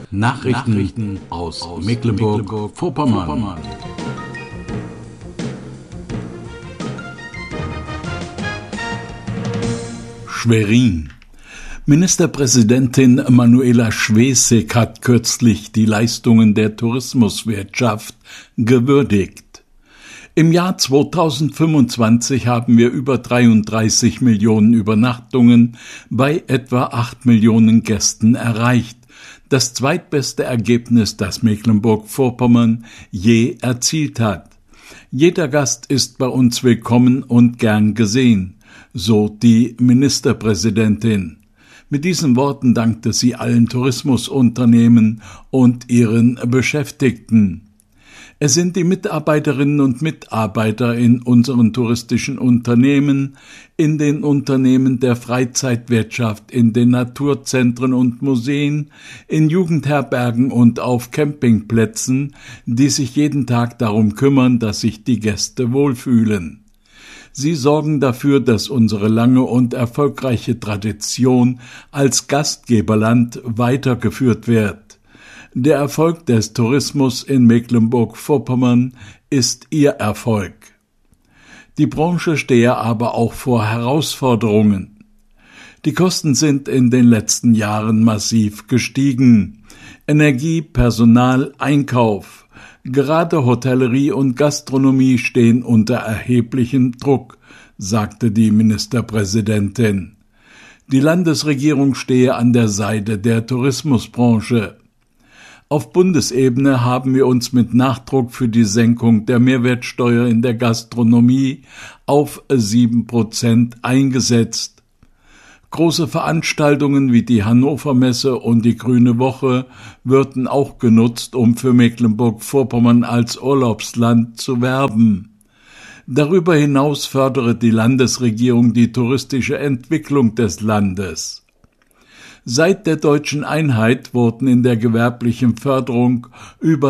Nachrichten aus Mecklenburg-Vorpommern. Schwerin. Ministerpräsidentin Manuela Schwesig hat kürzlich die Leistungen der Tourismuswirtschaft gewürdigt. Im Jahr 2025 haben wir über 33 Millionen Übernachtungen bei etwa 8 Millionen Gästen erreicht. Das zweitbeste Ergebnis, das Mecklenburg-Vorpommern je erzielt hat. Jeder Gast ist bei uns willkommen und gern gesehen, so die Ministerpräsidentin. Mit diesen Worten dankte sie allen Tourismusunternehmen und ihren Beschäftigten. Es sind die Mitarbeiterinnen und Mitarbeiter in unseren touristischen Unternehmen, in den Unternehmen der Freizeitwirtschaft, in den Naturzentren und Museen, in Jugendherbergen und auf Campingplätzen, die sich jeden Tag darum kümmern, dass sich die Gäste wohlfühlen. Sie sorgen dafür, dass unsere lange und erfolgreiche Tradition als Gastgeberland weitergeführt wird. Der Erfolg des Tourismus in Mecklenburg-Vorpommern ist ihr Erfolg. Die Branche stehe aber auch vor Herausforderungen. Die Kosten sind in den letzten Jahren massiv gestiegen. Energie, Personal, Einkauf. Gerade Hotellerie und Gastronomie stehen unter erheblichem Druck, sagte die Ministerpräsidentin. Die Landesregierung stehe an der Seite der Tourismusbranche. Auf Bundesebene haben wir uns mit Nachdruck für die Senkung der Mehrwertsteuer in der Gastronomie auf 7% eingesetzt. Große Veranstaltungen wie die Hannover Messe und die Grüne Woche würden auch genutzt, um für Mecklenburg-Vorpommern als Urlaubsland zu werben. Darüber hinaus fördere die Landesregierung die touristische Entwicklung des Landes. Seit der deutschen Einheit wurden in der gewerblichen Förderung über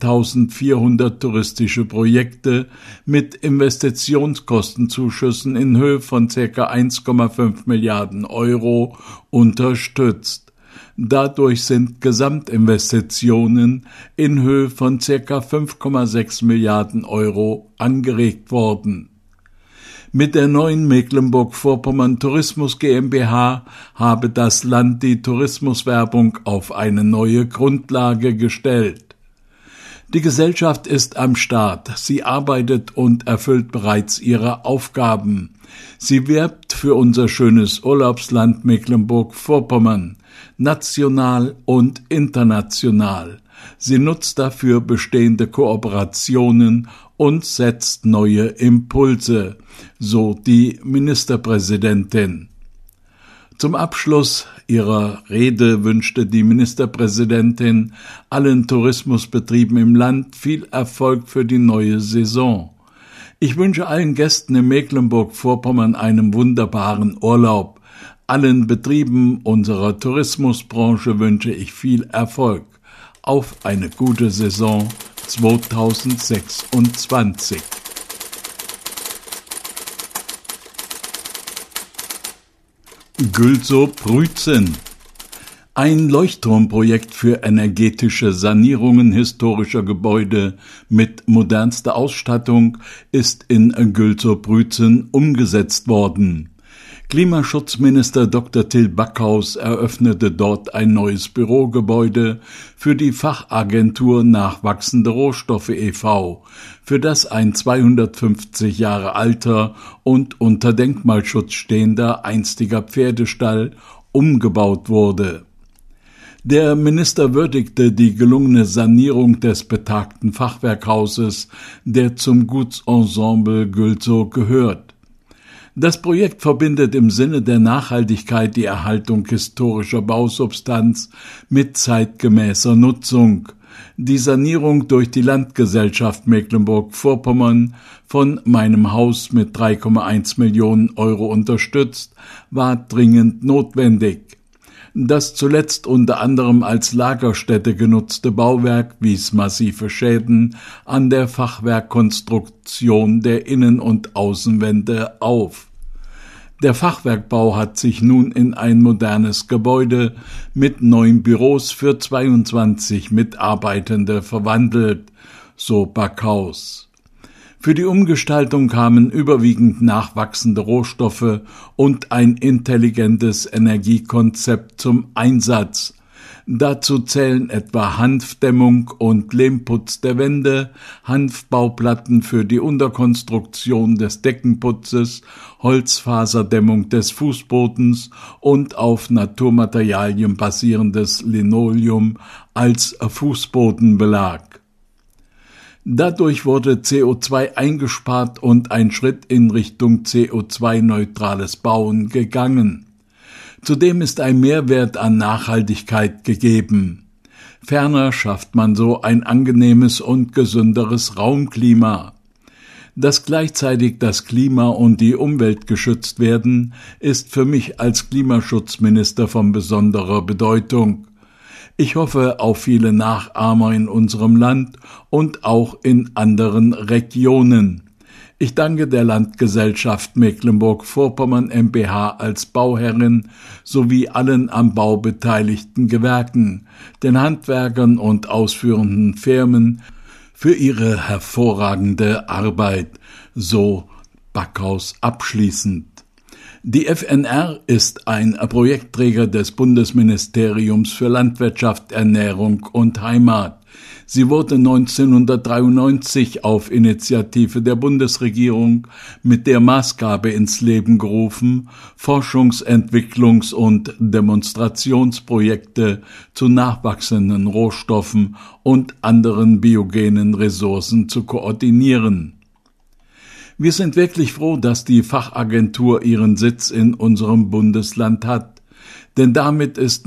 3.400 touristische Projekte mit Investitionskostenzuschüssen in Höhe von ca. 1,5 Milliarden Euro unterstützt. Dadurch sind Gesamtinvestitionen in Höhe von ca. 5,6 Milliarden Euro angeregt worden. Mit der neuen Mecklenburg-Vorpommern Tourismus GmbH habe das Land die Tourismuswerbung auf eine neue Grundlage gestellt. Die Gesellschaft ist am Start, sie arbeitet und erfüllt bereits ihre Aufgaben. Sie wirbt für unser schönes Urlaubsland Mecklenburg-Vorpommern, national und international. Sie nutzt dafür bestehende Kooperationen und setzt neue Impulse, so die Ministerpräsidentin. Zum Abschluss ihrer Rede wünschte die Ministerpräsidentin allen Tourismusbetrieben im Land viel Erfolg für die neue Saison. Ich wünsche allen Gästen in Mecklenburg-Vorpommern einen wunderbaren Urlaub. Allen Betrieben unserer Tourismusbranche wünsche ich viel Erfolg auf eine gute Saison 2026. Gülzow-Brützen. Ein Leuchtturmprojekt für energetische Sanierungen historischer Gebäude mit modernster Ausstattung ist in Gülzow-Brützen umgesetzt worden. Klimaschutzminister Dr. Till Backhaus eröffnete dort ein neues Bürogebäude für die Fachagentur Nachwachsende Rohstoffe e.V., für das ein 250 Jahre alter und unter Denkmalschutz stehender einstiger Pferdestall umgebaut wurde. Der Minister würdigte die gelungene Sanierung des betagten Fachwerkhauses, der zum Gutsensemble Gülzow gehört. Das Projekt verbindet im Sinne der Nachhaltigkeit die Erhaltung historischer Bausubstanz mit zeitgemäßer Nutzung. Die Sanierung durch die Landgesellschaft Mecklenburg-Vorpommern, von meinem Haus mit 3,1 Millionen Euro unterstützt, war dringend notwendig. Das zuletzt unter anderem als Lagerstätte genutzte Bauwerk wies massive Schäden an der Fachwerkkonstruktion der Innen- und Außenwände auf. Der Fachwerkbau hat sich nun in ein modernes Gebäude mit 9 Büros für 22 Mitarbeitende verwandelt, so Backhaus. Für die Umgestaltung kamen überwiegend nachwachsende Rohstoffe und ein intelligentes Energiekonzept zum Einsatz. Dazu zählen etwa Hanfdämmung und Lehmputz der Wände, Hanfbauplatten für die Unterkonstruktion des Deckenputzes, Holzfaserdämmung des Fußbodens und auf Naturmaterialien basierendes Linoleum als Fußbodenbelag. Dadurch wurde CO2 eingespart und ein Schritt in Richtung CO2-neutrales Bauen gegangen. Zudem ist ein Mehrwert an Nachhaltigkeit gegeben. Ferner schafft man so ein angenehmes und gesünderes Raumklima. Dass gleichzeitig das Klima und die Umwelt geschützt werden, ist für mich als Klimaschutzminister von besonderer Bedeutung. Ich hoffe auf viele Nachahmer in unserem Land und auch in anderen Regionen. Ich danke der Landgesellschaft Mecklenburg-Vorpommern mbH als Bauherrin sowie allen am Bau beteiligten Gewerken, den Handwerkern und ausführenden Firmen für ihre hervorragende Arbeit, so Backhaus abschließend. Die FNR ist ein Projektträger des Bundesministeriums für Landwirtschaft, Ernährung und Heimat. Sie wurde 1993 auf Initiative der Bundesregierung mit der Maßgabe ins Leben gerufen, Forschungs-, Entwicklungs- und Demonstrationsprojekte zu nachwachsenden Rohstoffen und anderen biogenen Ressourcen zu koordinieren. Wir sind wirklich froh, dass die Fachagentur ihren Sitz in unserem Bundesland hat. Denn damit ist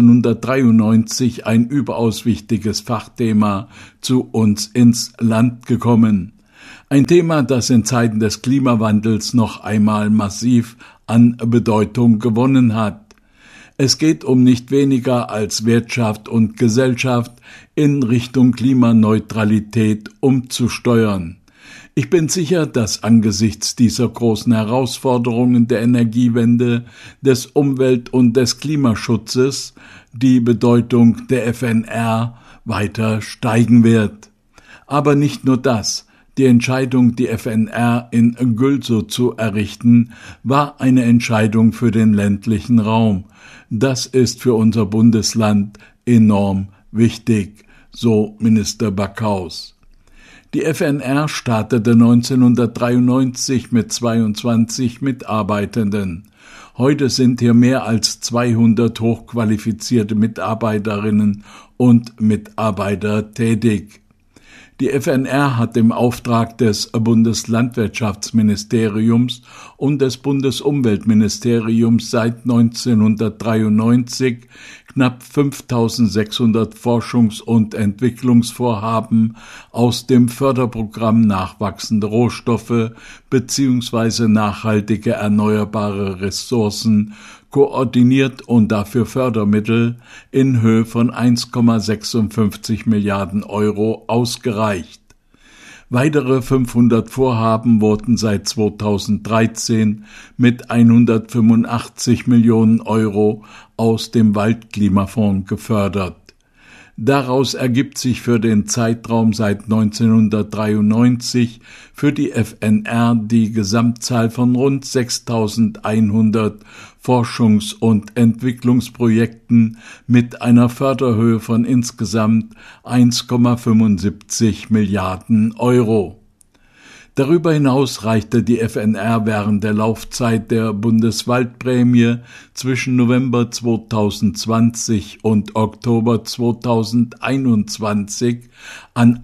1993 ein überaus wichtiges Fachthema zu uns ins Land gekommen. Ein Thema, das in Zeiten des Klimawandels noch einmal massiv an Bedeutung gewonnen hat. Es geht um nicht weniger als Wirtschaft und Gesellschaft in Richtung Klimaneutralität umzusteuern. Ich bin sicher, dass angesichts dieser großen Herausforderungen der Energiewende, des Umwelt- und des Klimaschutzes die Bedeutung der FNR weiter steigen wird. Aber nicht nur das. Die Entscheidung, die FNR in Gülzow zu errichten, war eine Entscheidung für den ländlichen Raum. Das ist für unser Bundesland enorm wichtig, so Minister Backhaus. Die FNR startete 1993 mit 22 Mitarbeitenden. Heute sind hier mehr als 200 hochqualifizierte Mitarbeiterinnen und Mitarbeiter tätig. Die FNR hat im Auftrag des Bundeslandwirtschaftsministeriums und des Bundesumweltministeriums seit 1993 knapp 5.600 Forschungs- und Entwicklungsvorhaben aus dem Förderprogramm Nachwachsende Rohstoffe bzw. nachhaltige erneuerbare Ressourcen koordiniert und dafür Fördermittel in Höhe von 1,56 Milliarden Euro ausgereicht. Weitere 500 Vorhaben wurden seit 2013 mit 185 Millionen Euro aus dem Waldklimafonds gefördert. Daraus ergibt sich für den Zeitraum seit 1993 für die FNR die Gesamtzahl von rund 6.100 Forschungs- und Entwicklungsprojekten mit einer Förderhöhe von insgesamt 1,75 Milliarden Euro. Darüber hinaus reichte die FNR während der Laufzeit der Bundeswaldprämie zwischen November 2020 und Oktober 2021 an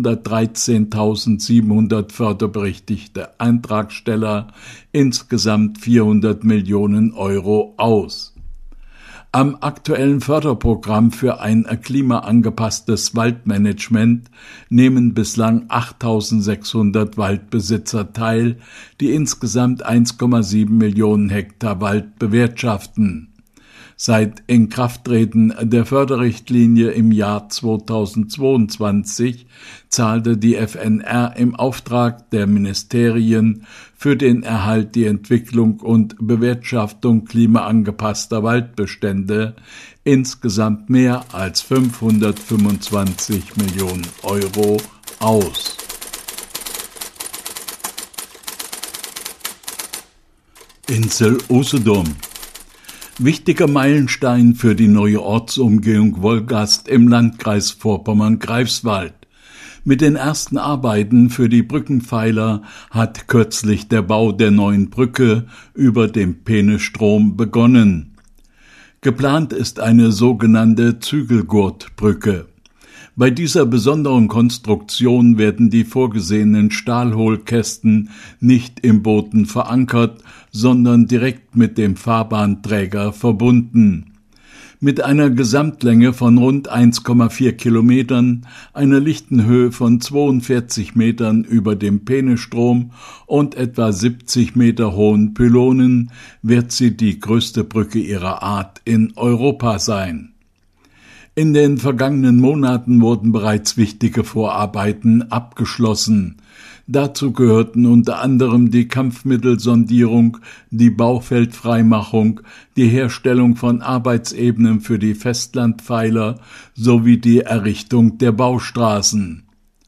113.700 förderberechtigte Antragsteller insgesamt 400 Millionen Euro aus. Am aktuellen Förderprogramm für ein klimaangepasstes Waldmanagement nehmen bislang 8.600 Waldbesitzer teil, die insgesamt 1,7 Millionen Hektar Wald bewirtschaften. Seit Inkrafttreten der Förderrichtlinie im Jahr 2022 zahlte die FNR im Auftrag der Ministerien für den Erhalt, die Entwicklung und Bewirtschaftung klimaangepasster Waldbestände insgesamt mehr als 525 Millionen Euro aus. Insel Usedom. Wichtiger Meilenstein für die neue Ortsumgehung Wolgast im Landkreis Vorpommern-Greifswald. Mit den ersten Arbeiten für die Brückenpfeiler hat kürzlich der Bau der neuen Brücke über dem Peenestrom begonnen. Geplant ist eine sogenannte Zügelgurtbrücke. Bei dieser besonderen Konstruktion werden die vorgesehenen Stahlhohlkästen nicht im Boden verankert, sondern direkt mit dem Fahrbahnträger verbunden. Mit einer Gesamtlänge von rund 1,4 Kilometern, einer lichten Höhe von 42 Metern über dem Peenestrom und etwa 70 Meter hohen Pylonen wird sie die größte Brücke ihrer Art in Europa sein. In den vergangenen Monaten wurden bereits wichtige Vorarbeiten abgeschlossen. Dazu gehörten unter anderem die Kampfmittelsondierung, die Baufeldfreimachung, die Herstellung von Arbeitsebenen für die Festlandpfeiler sowie die Errichtung der Baustraßen.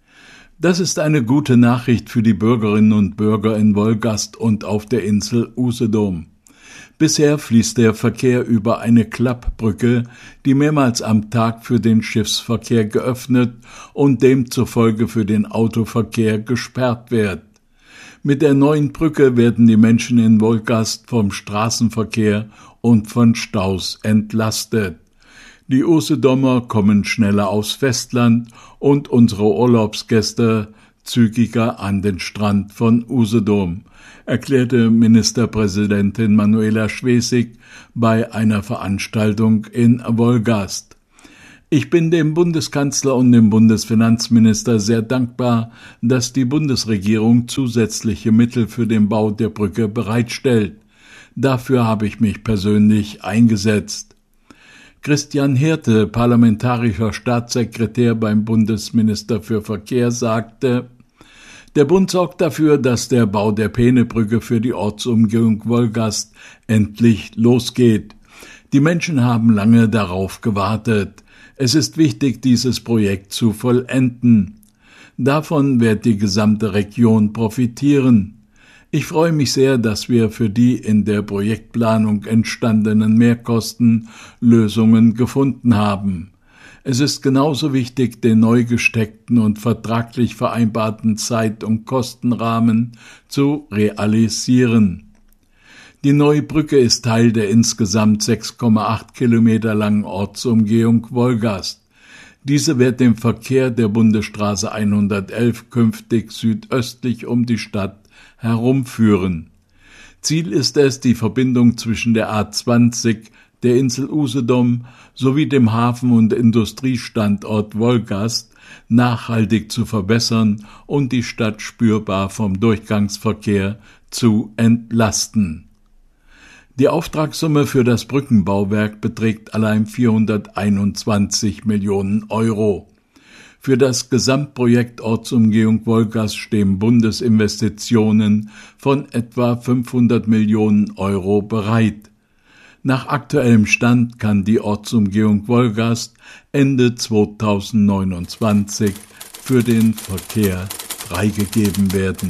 Das ist eine gute Nachricht für die Bürgerinnen und Bürger in Wolgast und auf der Insel Usedom. Bisher fließt der Verkehr über eine Klappbrücke, die mehrmals am Tag für den Schiffsverkehr geöffnet und demzufolge für den Autoverkehr gesperrt wird. Mit der neuen Brücke werden die Menschen in Wolgast vom Straßenverkehr und von Staus entlastet. Die Usedomer kommen schneller aufs Festland und unsere Urlaubsgäste zügiger an den Strand von Usedom, erklärte Ministerpräsidentin Manuela Schwesig bei einer Veranstaltung in Wolgast. Ich bin dem Bundeskanzler und dem Bundesfinanzminister sehr dankbar, dass die Bundesregierung zusätzliche Mittel für den Bau der Brücke bereitstellt. Dafür habe ich mich persönlich eingesetzt. Christian Hirte, parlamentarischer Staatssekretär beim Bundesminister für Verkehr, sagte: Der Bund sorgt dafür, dass der Bau der Peenebrücke für die Ortsumgehung Wolgast endlich losgeht. Die Menschen haben lange darauf gewartet. Es ist wichtig, dieses Projekt zu vollenden. Davon wird die gesamte Region profitieren. Ich freue mich sehr, dass wir für die in der Projektplanung entstandenen Mehrkosten Lösungen gefunden haben. Es ist genauso wichtig, den neu gesteckten und vertraglich vereinbarten Zeit- und Kostenrahmen zu realisieren. Die neue Brücke ist Teil der insgesamt 6,8 Kilometer langen Ortsumgehung Wolgast. Diese wird den Verkehr der Bundesstraße 111 künftig südöstlich um die Stadt herumführen. Ziel ist es, die Verbindung zwischen der A20, der Insel Usedom sowie dem Hafen- und Industriestandort Wolgast nachhaltig zu verbessern und die Stadt spürbar vom Durchgangsverkehr zu entlasten. Die Auftragssumme für das Brückenbauwerk beträgt allein 421 Millionen Euro. Für das Gesamtprojekt Ortsumgehung Wolgast stehen Bundesinvestitionen von etwa 500 Millionen Euro bereit. Nach aktuellem Stand kann die Ortsumgehung Wolgast Ende 2029 für den Verkehr freigegeben werden.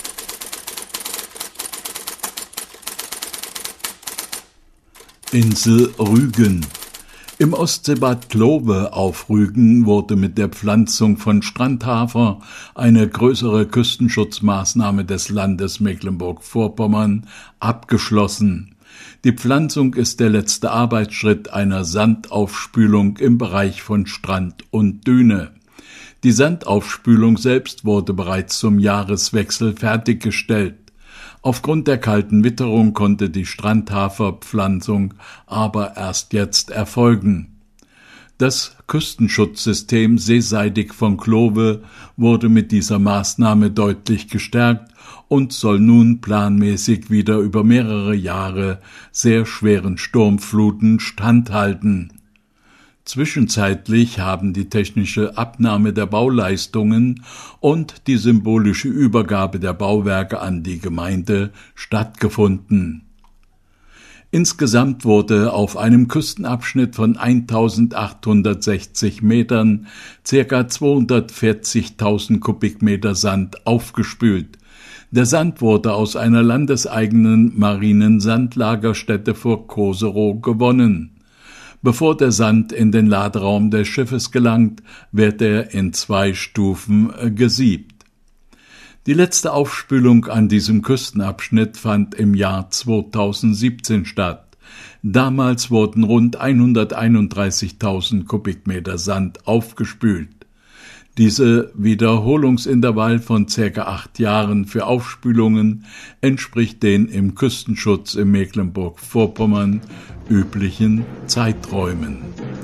Insel Rügen. Im Ostseebad Klobe auf Rügen wurde mit der Pflanzung von Strandhafer eine größere Küstenschutzmaßnahme des Landes Mecklenburg-Vorpommern abgeschlossen. Die Pflanzung ist der letzte Arbeitsschritt einer Sandaufspülung im Bereich von Strand und Düne. Die Sandaufspülung selbst wurde bereits zum Jahreswechsel fertiggestellt. Aufgrund der kalten Witterung konnte die Strandhaferpflanzung aber erst jetzt erfolgen. Das Küstenschutzsystem seeseitig von Klove wurde mit dieser Maßnahme deutlich gestärkt und soll nun planmäßig wieder über mehrere Jahre sehr schweren Sturmfluten standhalten. Zwischenzeitlich haben die technische Abnahme der Bauleistungen und die symbolische Übergabe der Bauwerke an die Gemeinde stattgefunden. Insgesamt wurde auf einem Küstenabschnitt von 1860 Metern ca. 240.000 Kubikmeter Sand aufgespült. Der Sand wurde aus einer landeseigenen marinen Sandlagerstätte vor Koserow gewonnen. Bevor der Sand in den Laderaum des Schiffes gelangt, wird er in 2 Stufen gesiebt. Die letzte Aufspülung an diesem Küstenabschnitt fand im Jahr 2017 statt. Damals wurden rund 131.000 Kubikmeter Sand aufgespült. Diese Wiederholungsintervall von ca. 8 Jahren für Aufspülungen entspricht den im Küstenschutz in Mecklenburg-Vorpommern üblichen Zeiträumen.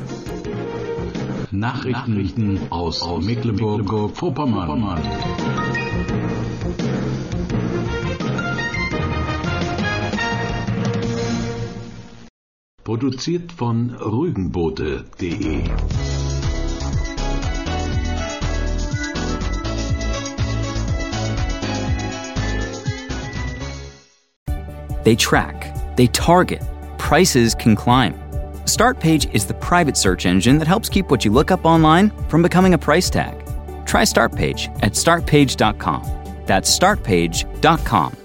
Nachrichten aus Mecklenburg-Vorpommern. Produziert von rügenboote.de. They track, they target, prices can climb. Startpage is the private search engine that helps keep what you look up online from becoming a price tag. Try Startpage at startpage.com. That's startpage.com.